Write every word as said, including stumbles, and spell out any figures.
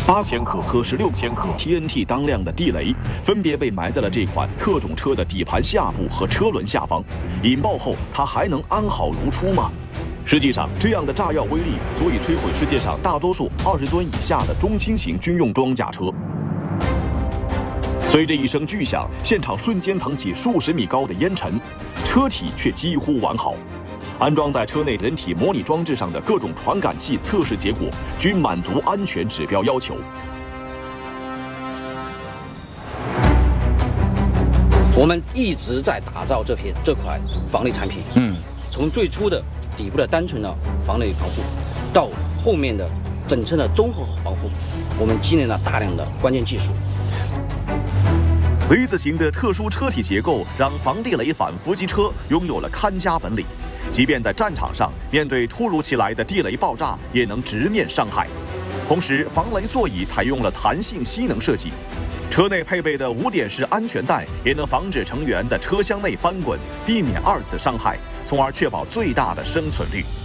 八千克和十六千克 T N T 当量的地雷，分别被埋在了这款特种车的底盘下部和车轮下方。引爆后，它还能安好如初吗？实际上，这样的炸药威力足以摧毁世界上大多数二十吨以下的中轻型军用装甲车。随着一声巨响，现场瞬间腾起数十米高的烟尘，车体却几乎完好。安装在车内人体模拟装置上的各种传感器测试结果均满足安全指标要求。 我们一直在打造这片这款防雷产品，嗯，从最初的底部的单纯的防雷防护，到后面的整车的综合防护，我们积累了大量的关键技术。 V 字形的特殊车体结构让防地雷反伏击车拥有了看家本领，即便在战场上面对突如其来的地雷爆炸，也能直面伤害。同时，防雷座椅采用了弹性吸能设计，车内配备的五点式安全带也能防止成员在车厢内翻滚，避免二次伤害，从而确保最大的生存率。